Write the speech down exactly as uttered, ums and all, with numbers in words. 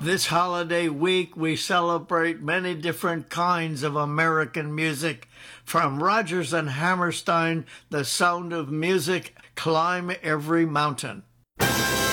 This holiday week, we celebrate many different kinds of American music. From Rodgers and Hammerstein, The Sound of Music, Climb Every Mountain.